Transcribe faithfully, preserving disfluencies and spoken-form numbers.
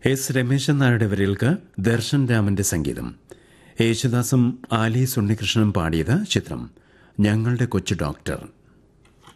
S Rameshan നായരുടെ വരികൾക്ക് ദർശൻ രാമന്റെ സംഗീതം. യേശുദാസും ആലീസ് ഉണ്ണികൃഷ്ണനും പാടിയത് ചിത്രം ഞങ്ങളുടെ കൊച്ചു ഡോക്ടർ.